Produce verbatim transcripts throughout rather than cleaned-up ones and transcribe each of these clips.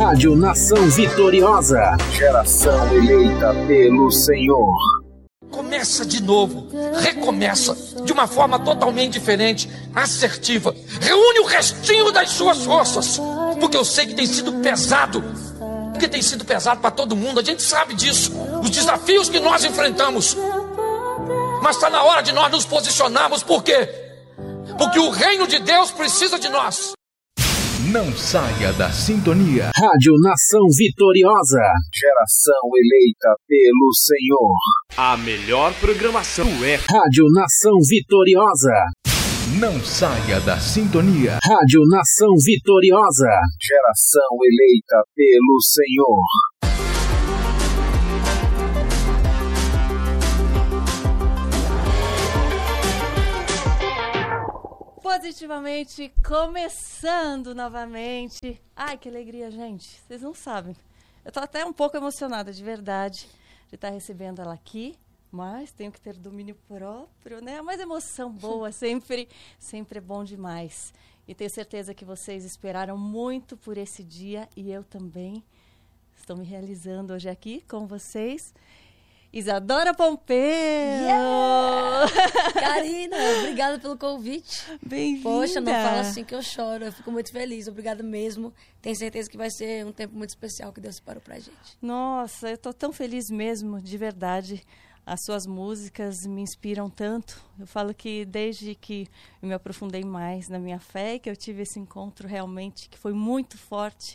Rádio Nação Vitoriosa. Geração eleita pelo Senhor. Começa de novo, recomeça de uma forma totalmente diferente, assertiva. Reúne o restinho das suas forças, porque eu sei que tem sido pesado, porque tem sido pesado para todo mundo, a gente sabe disso, os desafios que nós enfrentamos. Mas está na hora de nós nos posicionarmos, por quê? Porque o reino de Deus precisa de nós. Não saia da sintonia. Rádio Nação Vitoriosa. Geração eleita pelo Senhor. A melhor programação é Rádio Nação Vitoriosa. Não saia da sintonia. Rádio Nação Vitoriosa. Geração eleita pelo Senhor. Positivamente, começando novamente. Ai, que alegria, gente. Vocês não sabem. Eu tô até um pouco emocionada, de verdade, de estar recebendo ela aqui. Mas tenho que ter domínio próprio, né? Mas emoção boa, sempre, sempre é bom demais. E tenho certeza que vocês esperaram muito por esse dia. E eu também estou me realizando hoje aqui com vocês. Isadora Pompeu! Yeah! Karina, obrigada pelo convite. Bem-vinda! Poxa, não fala assim que eu choro, eu fico muito feliz, obrigada mesmo. Tenho certeza que vai ser um tempo muito especial que Deus separou pra gente. Nossa, eu tô tão feliz mesmo, de verdade. As suas músicas me inspiram tanto. Eu falo que desde que eu me aprofundei mais na minha fé, que eu tive esse encontro realmente que foi muito forte,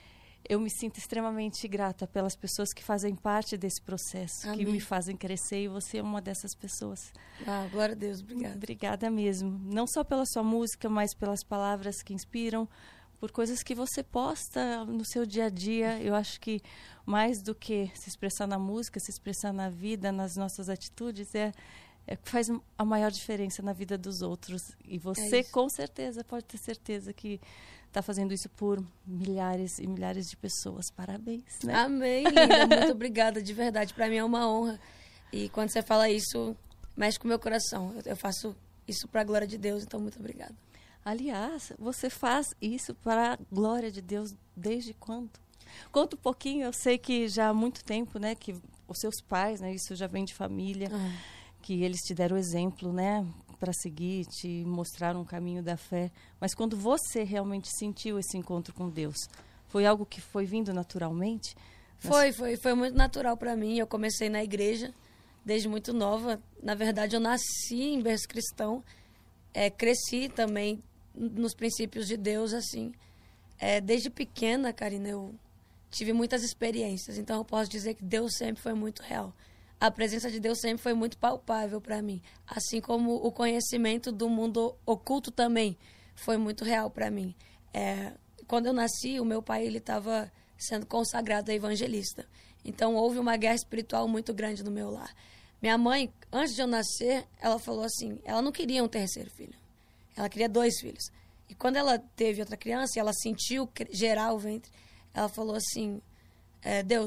eu me sinto extremamente grata pelas pessoas que fazem parte desse processo, Amém. Que me fazem crescer, e você é uma dessas pessoas. Ah, glória a Deus, obrigada. Obrigada mesmo. Não só pela sua música, mas pelas palavras que inspiram, por coisas que você posta no seu dia a dia. Eu acho que mais do que se expressar na música, se expressar na vida, nas nossas atitudes, é, é que faz a maior diferença na vida dos outros. E você, é com certeza, pode ter certeza que está fazendo isso por milhares e milhares de pessoas. Parabéns, né? Amém, linda. Muito obrigada, de verdade. Para mim é uma honra. E quando você fala isso, mexe com o meu coração. Eu, eu faço isso para a glória de Deus, então muito obrigada. Aliás, você faz isso para a glória de Deus desde quando? Conta um pouquinho. Eu sei que já há muito tempo, né, que os seus pais, né, isso já vem de família, ah. que eles te deram exemplo, né, para seguir, te mostrar um caminho da fé. Mas quando você realmente sentiu esse encontro com Deus, foi algo que foi vindo naturalmente? Foi, foi, foi muito natural para mim. Eu comecei na igreja desde muito nova. Na verdade, eu nasci em berço cristão, é, cresci também nos princípios de Deus, assim. É, desde pequena, Karina, eu tive muitas experiências. Então, eu posso dizer que Deus sempre foi muito real. A presença de Deus sempre foi muito palpável para mim. Assim como o conhecimento do mundo oculto também foi muito real para mim. É, quando eu nasci, o meu pai ele estava sendo consagrado a evangelista. Então, houve uma guerra espiritual muito grande no meu lar. Minha mãe, antes de eu nascer, ela falou assim, ela não queria um terceiro filho. Ela queria dois filhos. E quando ela teve outra criança, e ela sentiu gerar o ventre, ela falou assim, é, Deus,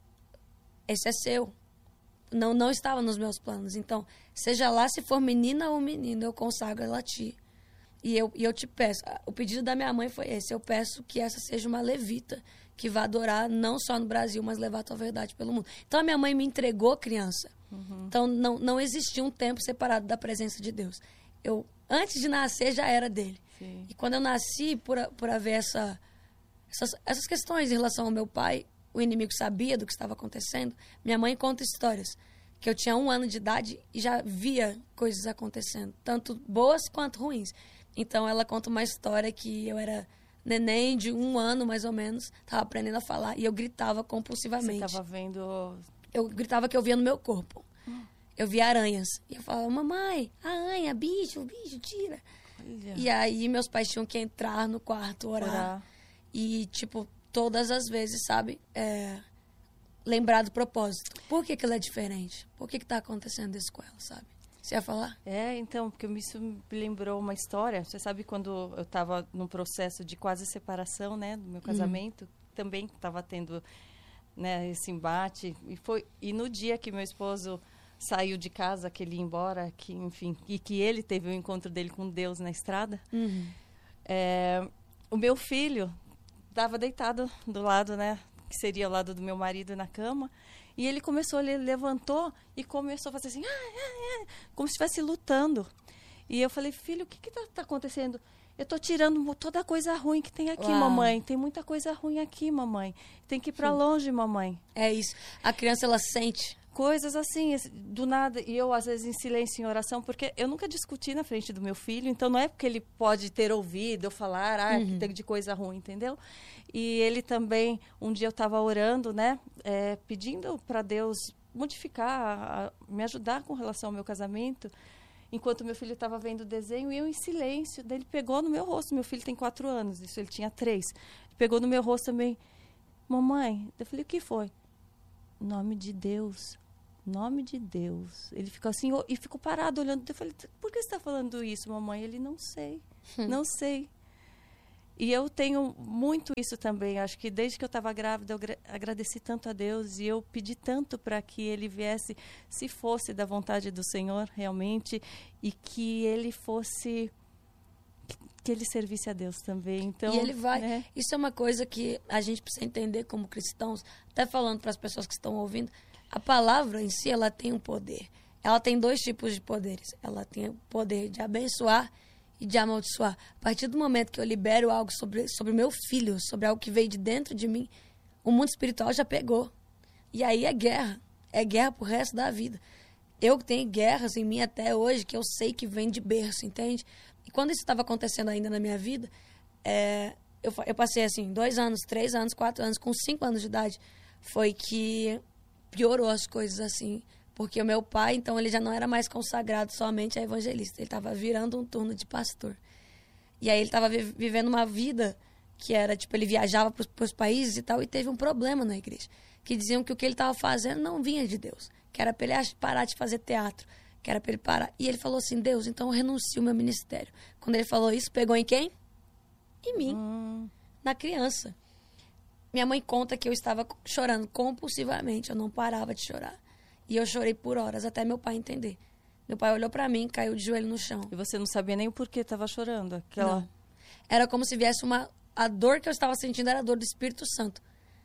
esse é seu. Não, não estava nos meus planos. Então, seja lá se for menina ou menino, eu consagro ela a ti. E eu, e eu te peço. O pedido da minha mãe foi esse. Eu peço que essa seja uma levita, que vá adorar não só no Brasil, mas levar a tua verdade pelo mundo. Então, a minha mãe me entregou criança. Uhum. Então, não, não existia um tempo separado da presença de Deus. Eu, antes de nascer, já era dele. Sim. E quando eu nasci, por, por haver essa, essas, essas questões em relação ao meu pai, o inimigo sabia do que estava acontecendo. Minha mãe conta histórias que eu tinha um ano de idade e já via coisas acontecendo, tanto boas quanto ruins. Então, ela conta uma história que eu era neném de um ano, mais ou menos, estava aprendendo a falar e eu gritava compulsivamente. Você estava vendo... Eu gritava que eu via no meu corpo. Hum. Eu via aranhas. E eu falava, mamãe, aranha, bicho, bicho, tira. Olha. E aí, meus pais tinham que entrar no quarto, orar. orar. E, tipo... todas as vezes, sabe, é, lembrar do propósito. Por que que ela é diferente? Por que que tá acontecendo isso com ela, sabe? Você ia falar? É, então, porque isso me lembrou uma história. Você sabe quando eu estava num processo de quase separação, né, do meu casamento, uhum. também estava tendo, né, esse embate. E, foi, e no dia que meu esposo saiu de casa, que ele ia embora, que, enfim, e que ele teve o encontro dele com Deus na estrada, uhum. é, o meu filho... estava deitado do lado, né? Que seria o lado do meu marido na cama. E ele começou, ele levantou e começou a fazer assim, ah, ah, ah, como se estivesse lutando. E eu falei, filho, o que que tá, tá acontecendo? Eu tô tirando toda a coisa ruim que tem aqui, Uau. mamãe. Tem muita coisa ruim aqui, mamãe. Tem que ir para longe, mamãe. É isso. A criança, ela sente coisas assim, do nada. E eu, às vezes, em silêncio, em oração, porque eu nunca discuti na frente do meu filho. Então, não é porque ele pode ter ouvido eu falar, ah, uhum. que tem de coisa ruim, entendeu? E ele também, um dia eu estava orando, né? É, pedindo para Deus modificar, a, a, me ajudar com relação ao meu casamento. Enquanto meu filho estava vendo o desenho, e eu em silêncio. Daí ele pegou no meu rosto. Meu filho tem quatro anos, isso ele tinha três. Ele pegou no meu rosto também. Mamãe, eu falei, o que foi? Nome de Deus. Nome de Deus. Ele ficou assim, e ficou parado olhando. Eu falei, por que você está falando isso, mamãe? Ele, não sei, não sei. E eu tenho muito isso também. Acho que desde que eu estava grávida, eu agradeci tanto a Deus. E eu pedi tanto para que ele viesse, se fosse da vontade do Senhor, realmente. E que ele fosse... que ele servisse a Deus também. Então, e ele vai. Né? Isso é uma coisa que a gente precisa entender como cristãos. Até falando para as pessoas que estão ouvindo. A palavra em si, ela tem um poder. Ela tem dois tipos de poderes. Ela tem o poder de abençoar e de amaldiçoar. A partir do momento que eu libero algo sobre sobre meu filho, sobre algo que veio de dentro de mim, o mundo espiritual já pegou. E aí é guerra. É guerra pro resto da vida. Eu tenho guerras em mim até hoje que eu sei que vem de berço, entende? E quando isso estava acontecendo ainda na minha vida, é, eu, eu passei assim, dois anos, três anos, quatro anos, com cinco anos de idade, foi que piorou as coisas assim. Porque o meu pai, então, ele já não era mais consagrado somente a evangelista. Ele estava virando um turno de pastor. E aí ele estava vi- vivendo uma vida que era, tipo, ele viajava para os países e tal, e teve um problema na igreja. Que diziam que o que ele estava fazendo não vinha de Deus. Que era para ele parar de fazer teatro. Que era para ele parar. E ele falou assim, Deus, então eu renuncio ao meu ministério. Quando ele falou isso, pegou em quem? Em mim. Hum. Na criança. Minha mãe conta que eu estava chorando compulsivamente. Eu não parava de chorar. E eu chorei por horas, até meu pai entender. Meu pai olhou pra mim, caiu de joelho no chão. E você não sabia nem o porquê estava chorando? Aquela... Não. Era como se viesse uma... A dor que eu estava sentindo era a dor do Espírito Santo.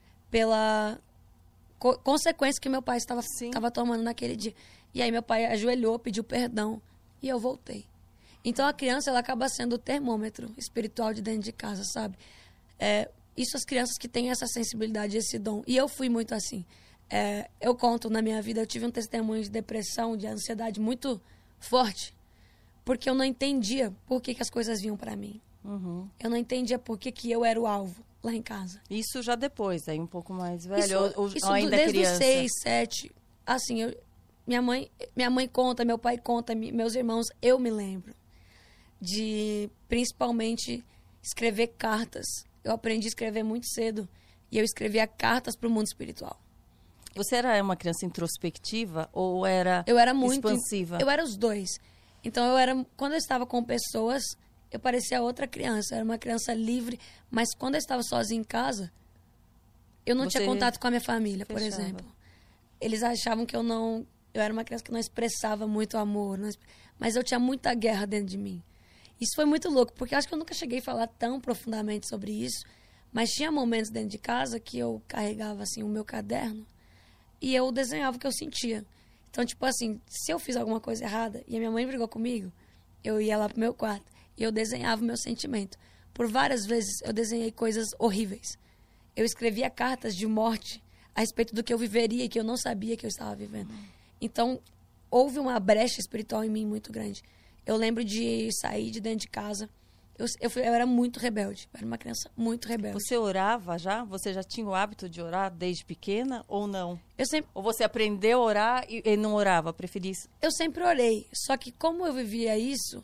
Pela co- consequência que meu pai estava, estava tomando naquele dia. E aí meu pai ajoelhou, pediu perdão. E eu voltei. Então a criança, ela acaba sendo o termômetro espiritual de dentro de casa, sabe? É, isso as crianças que têm essa sensibilidade, esse dom. E eu fui muito assim. É, eu conto na minha vida, eu tive um testemunho de depressão, de ansiedade muito forte, porque eu não entendia por que, que as coisas vinham para mim. Uhum. Eu não entendia por que, que eu era o alvo lá em casa. Isso já depois, aí um pouco mais velho, isso, ou, isso ou ainda desde criança? os seis, sete, assim, eu, minha, mãe, minha mãe conta, meu pai conta, meus irmãos, eu me lembro de, principalmente, escrever cartas. Eu aprendi a escrever muito cedo, e eu escrevia cartas para o mundo espiritual. Você era uma criança introspectiva ou era eu era muito expansiva? Eu era os dois. Então, eu era, quando eu estava com pessoas, eu parecia outra criança. Eu era uma criança livre, mas quando eu estava sozinha em casa, eu não Você tinha contato com a minha família, fechava. Por exemplo. Eles achavam que eu não... Eu era uma criança que não expressava muito amor, não, mas eu tinha muita guerra dentro de mim. Isso foi muito louco, porque eu acho que eu nunca cheguei a falar tão profundamente sobre isso, mas tinha momentos dentro de casa que eu carregava assim o meu caderno e eu desenhava o que eu sentia. Então, tipo assim, se eu fiz alguma coisa errada e a minha mãe brigou comigo, eu ia lá pro meu quarto e eu desenhava o meu sentimento. Por várias vezes eu desenhei coisas horríveis. Eu escrevia cartas de morte a respeito do que eu viveria e que eu não sabia que eu estava vivendo. Então, houve uma brecha espiritual em mim muito grande. Eu lembro de sair de dentro de casa. Eu, eu, fui, eu era muito rebelde. Eu era uma criança muito rebelde. Você orava já? Você já tinha o hábito de orar desde pequena ou não? Eu sempre... Ou você aprendeu a orar e, e não orava? Preferia isso? Eu sempre orei. Só que como eu vivia isso,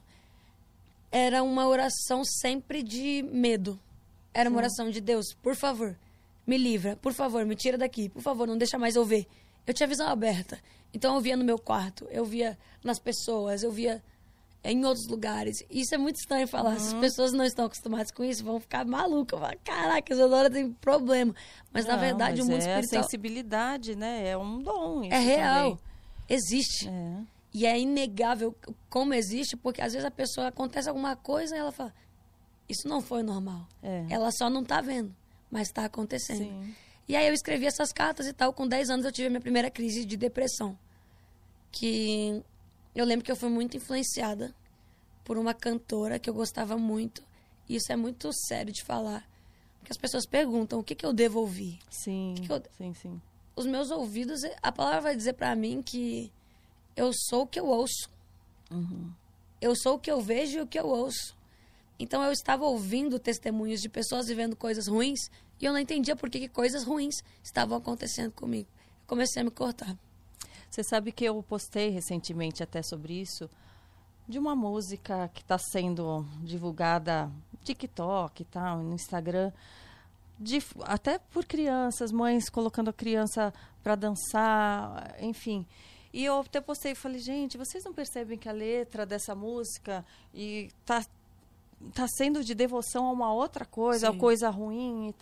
era uma oração sempre de medo. Era uma Sim. oração de Deus, por favor, me livra. Por favor, me tira daqui. Por favor, não deixa mais eu ver. Eu tinha visão aberta. Então eu via no meu quarto, eu via nas pessoas, eu via... em outros lugares. Isso é muito estranho falar. Uhum. Se as pessoas não estão acostumadas com isso, vão ficar malucas. Vão falar, caraca, essa Dora tem problema. Mas, não, na verdade, mas o mundo é espiritual... É sensibilidade, né? É um dom. Isso é real. Também. Existe. É. E é inegável como existe, porque às vezes a pessoa acontece alguma coisa e ela fala, isso não foi normal. É. Ela só não tá vendo. mas está acontecendo. Sim. E aí eu escrevi essas cartas e tal. Com dez anos eu tive a minha primeira crise de depressão. Que eu lembro que eu fui muito influenciada por uma cantora que eu gostava muito. E isso é muito sério de falar. Porque as pessoas perguntam, o que, que eu devo ouvir? Sim, que que eu... sim, sim. Os meus ouvidos, a palavra vai dizer pra mim que eu sou o que eu ouço. Uhum. Eu sou o que eu vejo e o que eu ouço. Então eu estava ouvindo testemunhos de pessoas vivendo coisas ruins e eu não entendia por que, que coisas ruins estavam acontecendo comigo. Eu comecei a me cortar. Você sabe que eu postei recentemente até sobre isso, de uma música que está sendo divulgada no TikTok e tal, no Instagram, de, até por crianças, mães colocando a criança para dançar, enfim. E eu até postei e falei, gente, vocês não percebem que a letra dessa música e tá, tá sendo de devoção a uma outra coisa, a coisa ruim e